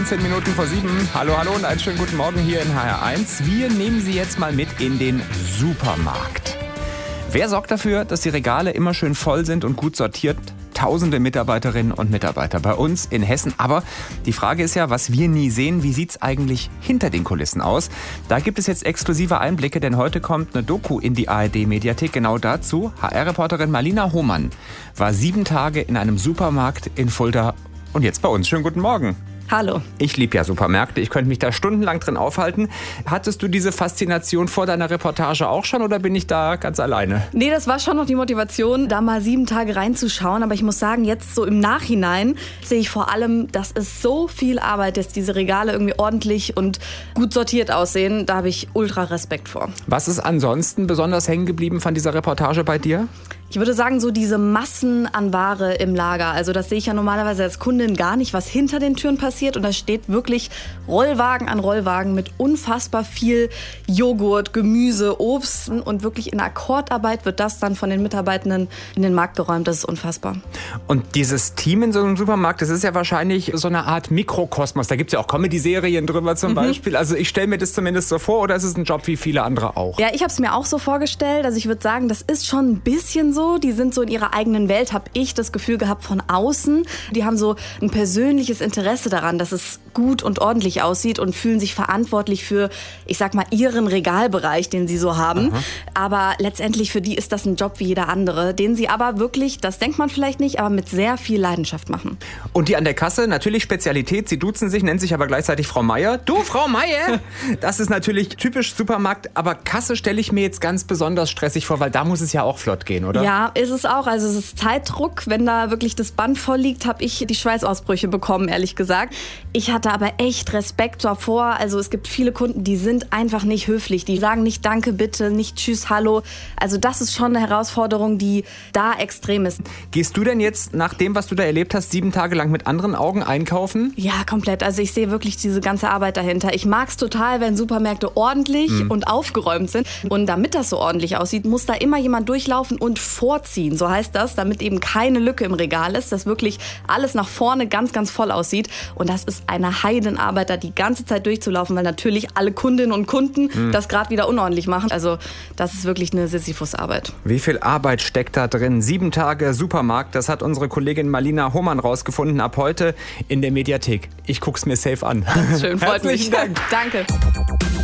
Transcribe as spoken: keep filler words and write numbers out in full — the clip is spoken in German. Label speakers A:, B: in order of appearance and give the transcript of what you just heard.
A: neunzehn Minuten vor sieben. Hallo, hallo und einen schönen guten Morgen hier in H R eins. Wir nehmen Sie jetzt mal mit in den Supermarkt. Wer sorgt dafür, dass die Regale immer schön voll sind und gut sortiert? Tausende Mitarbeiterinnen und Mitarbeiter bei uns in Hessen. Aber die Frage ist ja, was wir nie sehen, wie sieht's eigentlich hinter den Kulissen aus? Da gibt es jetzt exklusive Einblicke, denn heute kommt eine Doku in die A R D-Mediathek. Genau dazu. H R-Reporterin Marlina Hohmann war sieben Tage in einem Supermarkt in Fulda und jetzt bei uns. Schönen guten Morgen.
B: Hallo.
A: Ich liebe ja Supermärkte, ich könnte mich da stundenlang drin aufhalten. Hattest du diese Faszination vor deiner Reportage auch schon oder bin ich da ganz alleine?
B: Nee, das war schon noch die Motivation, da mal sieben Tage reinzuschauen. Aber ich muss sagen, jetzt so im Nachhinein sehe ich vor allem, dass es so viel Arbeit ist, diese Regale irgendwie ordentlich und gut sortiert aussehen. Da habe ich ultra Respekt vor.
A: Was ist ansonsten besonders hängen geblieben von dieser Reportage bei dir?
B: Ich würde sagen, so diese Massen an Ware im Lager. Also das sehe ich ja normalerweise als Kundin gar nicht, was hinter den Türen passiert. Und da steht wirklich Rollwagen an Rollwagen mit unfassbar viel Joghurt, Gemüse, Obst. Und wirklich in Akkordarbeit wird das dann von den Mitarbeitenden in den Markt geräumt. Das ist unfassbar.
A: Und dieses Team in so einem Supermarkt, das ist ja wahrscheinlich so eine Art Mikrokosmos. Da gibt es ja auch Comedy-Serien drüber zum mhm. Beispiel. Also ich stelle mir das zumindest so vor. Oder ist es ein Job wie viele andere auch?
B: Ja, ich habe es mir auch so vorgestellt. Also ich würde sagen, das ist schon ein bisschen so. Die sind so in ihrer eigenen Welt, habe ich das Gefühl gehabt von außen. Die haben so ein persönliches Interesse daran, dass es gut und ordentlich aussieht und fühlen sich verantwortlich für, ich sag mal, ihren Regalbereich, den sie so haben. Aha. Aber letztendlich für die ist das ein Job wie jeder andere, den sie aber wirklich, das denkt man vielleicht nicht, aber mit sehr viel Leidenschaft machen.
A: Und die an der Kasse, natürlich Spezialität, sie duzen sich, nennen sich aber gleichzeitig Frau Meier. Du, Frau Meier! Das ist natürlich typisch Supermarkt, aber Kasse stelle ich mir jetzt ganz besonders stressig vor, weil da muss es ja auch flott gehen, oder?
B: Ja, ist es auch. Also es ist Zeitdruck. Wenn da wirklich das Band voll liegt, habe ich die Schweißausbrüche bekommen, ehrlich gesagt. Ich hatte aber echt Respekt davor. Also es gibt viele Kunden, die sind einfach nicht höflich. Die sagen nicht Danke, bitte, nicht Tschüss, Hallo. Also das ist schon eine Herausforderung, die da extrem ist.
A: Gehst du denn jetzt nach dem, was du da erlebt hast, sieben Tage lang mit anderen Augen einkaufen?
B: Ja, komplett. Also ich sehe wirklich diese ganze Arbeit dahinter. Ich mag es total, wenn Supermärkte ordentlich hm. und aufgeräumt sind. Und damit das so ordentlich aussieht, muss da immer jemand durchlaufen und vorziehen. So heißt das, damit eben keine Lücke im Regal ist, dass wirklich alles nach vorne ganz, ganz voll aussieht. Und das ist eine Heidenarbeit, da die ganze Zeit durchzulaufen, weil natürlich alle Kundinnen und Kunden hm. das gerade wieder unordentlich machen. Also das ist wirklich eine Sisyphus-Arbeit.
A: Wie viel Arbeit steckt da drin? Sieben Tage Supermarkt, das hat unsere Kollegin Marlina Hohmann rausgefunden, ab heute in der Mediathek. Ich guck's mir safe an.
B: Schön, freut mich.
A: Dank.
B: Danke.